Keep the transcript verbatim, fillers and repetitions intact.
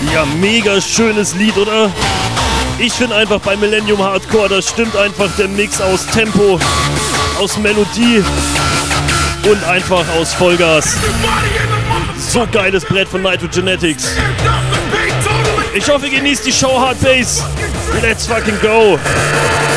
Ja, mega schönes Lied, oder? Ich finde einfach bei Millennium Hardcore, da stimmt einfach der Mix aus Tempo, aus Melodie und einfach aus Vollgas. So geiles Brett von Nitrogenetics. Ich hoffe, ihr genießt die Show Hard Bass. Let's fucking go.